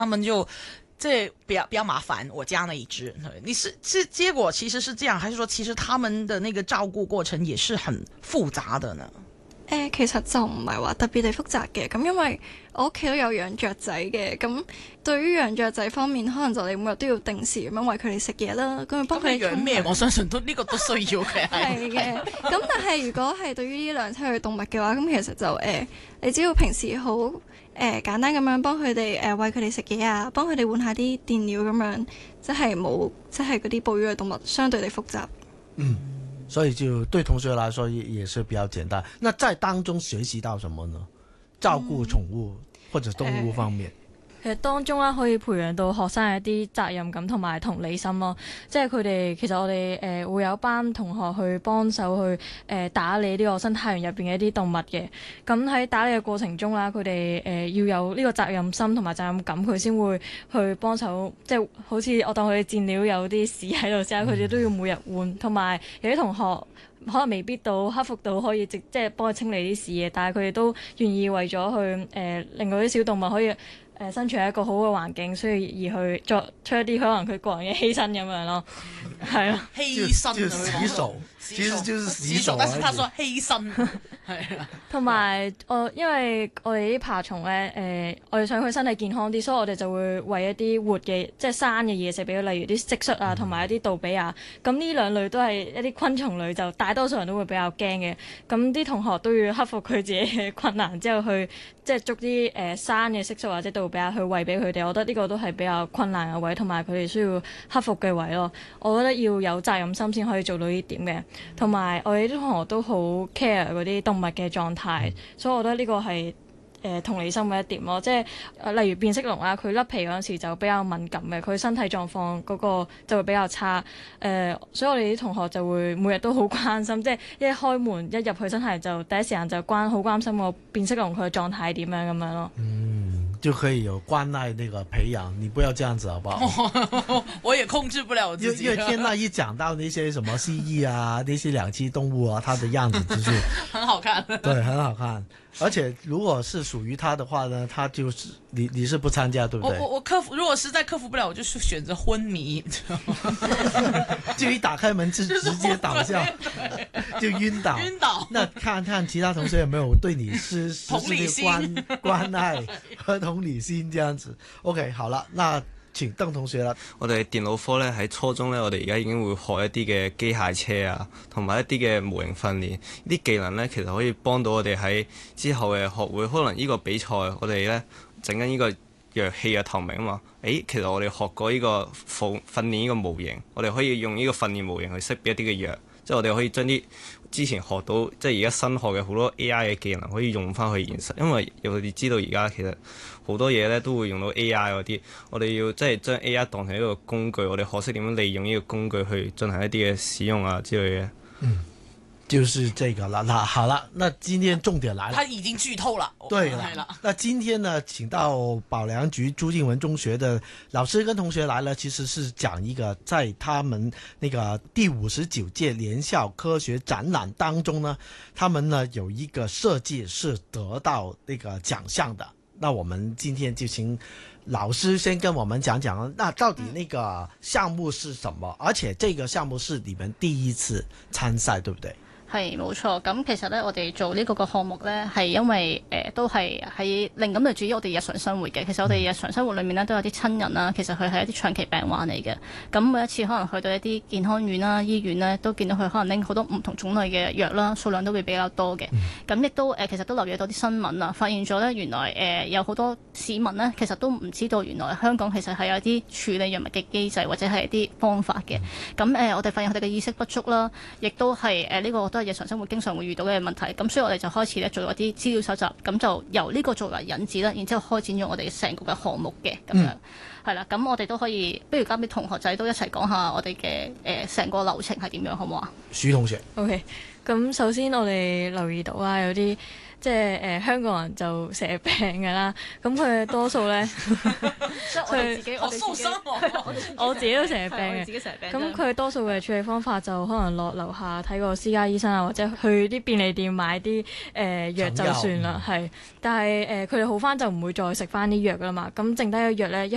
他们就这比较麻烦，我家那一只，你是结果其實是這樣，還是說其實他們的那個照顧過程也是很複雜的呢？ 其實就唔係話特別地複雜嘅，咁因為我屋企都有養雀仔嘅，咁對於養雀仔方面，可能就你每日都要定時咁樣餵佢哋食嘢啦，咁幫佢哋養咩？我相信都呢個都需要嘅。 係嘅，咁但係如果係對於呢兩棲類動物嘅話，咁其實就你只要平時好簡單咁樣幫佢哋餵佢哋食嘢啊，幫佢哋換下啲電料咁樣，即係嗰啲哺乳類動物相對地複雜。 所以就對同學來說也是比較簡單。那在當中學習到什麼呢？照顧寵物或者動物方面。 其實當中啦，可以培養到學生一啲責任感同埋同理心咯。即係佢哋其實我哋會有班同學去幫手去打理呢個生態園入邊嘅一啲動物嘅。咁喺打理嘅過程中啦，佢哋要有呢個責任心同埋責任感，佢先會去幫手。即係好似我當佢哋飼料有啲屎喺度時候，佢哋都要每日換。同埋有啲同學可能未必克服到可以即係幫佢清理啲屎嘅，但係佢哋都願意為咗去令到啲小動物可以生存喺一個好嘅環境，所以而去作出一啲可能佢個人嘅犧牲咁樣咯，係啊， 犧牲就洗手，其實就是洗手， 但是他說犧牲，係啊。 同埋因為我哋啲爬蟲咧，我哋想佢身體健康啲，所以我哋就會餵一啲活嘅即係生嘅嘢食俾佢，例如啲蟋蟀啊，同埋一啲杜比亞。咁呢兩類都係一啲昆蟲類，就大多數人都會比較驚嘅。咁啲同學都要克服佢自己嘅困難之後去即係捉啲生嘅蟋蟀或者杜比亞去餵俾佢哋。我覺得呢個都係比較困難嘅位，同埋佢哋需要克服嘅位咯。我覺得要有責任心先可以做到呢點嘅。同埋我哋啲同學都好 care 嗰啲動物嘅狀態，所以我覺得呢個係同理心嘅一點咯。即係例如變色龍啦，佢甩皮嗰陣時就比較敏感嘅，佢身體狀況嗰個就會比較差。所以我哋啲同學就會每日都好關心，即係一開門一入去真係就第一時間就好關心個變色龍佢嘅狀態點樣咁樣咯。 就可以有關愛那個培養，你不要這樣子好不好？ 我也控制不了我自己。 因為天籟一講到那些什麼蜥蜴啊，那些兩棲動物啊，它的樣子就是很好看。 對，很好看。而且如果是屬於它的話呢，它就是你是不參加，對不對？ 我克服，如果實在克服不了，我就是選擇昏迷。 就一打開門就直接倒下，就暈倒。暈倒。那看看其他同學有沒有對你實施的關愛和同理心這樣子。OK， 好了，那請鄧同學啦。 我哋電腦科咧喺初中咧，我哋而家已經會學一啲嘅機械車啊，同埋一啲嘅模型訓練。呢啲技能咧，其實可以幫到我哋喺之後嘅學會。可能呢個比賽，我哋咧整緊呢個藥器嘅透明啊嘛。其實我哋學過呢個訓練呢個模型，我哋可以用呢個訓練模型去識別一啲嘅藥，即係我哋可以將啲之前學到，即係而家新學嘅好多 AI 嘅技能，可以用翻去現實。因為我哋知道而家其實好多嘢咧都會用到 AI 嗰啲，我哋要即係將 AI 當成一個工具，我哋學識點樣利用呢個工具去進行一啲嘅使用啊之類嘅。 就是這個了。那好了，那今天重點來了。 他已經劇透了。 對了。那今天呢，請到保良局朱敬文中學的老師跟同學來了，其實是講一個在他們那個第59屆聯校科學展覽當中呢，他們呢有一個設計是得到那個獎項的。那我們今天就請老師先跟我們講講，那到底那個項目是什麼？而且這個項目是你們第一次參賽，對不對？ 係冇錯，咁其實咧，我哋做呢個項目咧，係因為都係喺靈感就主於我哋日常生活嘅。其實我哋日常生活裏面咧都有啲親人啦，其實佢係一啲長期病患嚟嘅。咁每一次可能去到一啲健康院啦、醫院咧，都見到佢可能拎好多唔同種類嘅藥啦，數量都會比較多嘅。咁亦都其實都留意到啲新聞啊，發現咗咧原來有好多市民咧，其實都唔知道原來香港其實係有啲處理藥物嘅機制或者係一啲方法嘅。咁我哋發現佢哋嘅意識不足啦，亦都係呢個都日常生活經常會遇到嘅問題，咁所以我哋就開始咧做一啲資料搜集，咁就由呢個作為引子啦，然之後開展咗我哋成個嘅項目嘅咁樣，係啦，咁我哋都可以，不如交俾同學仔都一齊講下我哋嘅成個流程係點樣，好唔好啊？ 徐同學 OK， 咁首先我哋留意到啦，有啲即係香港人就成日病㗎啦，咁佢多數咧， 即係我哋自己， 我自己都成日病嘅， 自己成日病。 咁佢多數嘅處理方法就可能落樓下睇個私家醫生啊，或者去啲便利店買啲藥就算啦，係。但係佢哋好返就唔會再食返啲藥㗎啦嘛，咁剩低嘅藥咧。